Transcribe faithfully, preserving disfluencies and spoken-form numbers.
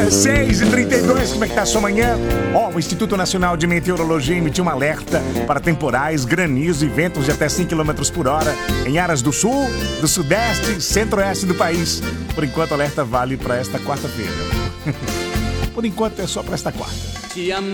seis e trinta e dois, como é que tá a sua manhã? Ó, o Instituto Nacional de Meteorologia emitiu um alerta para temporais, granizo e ventos de até cinco quilômetros por hora em áreas do sul, do sudeste e centro-oeste do país. Por enquanto, o alerta vale para esta quarta-feira. Por enquanto, é só para esta quarta.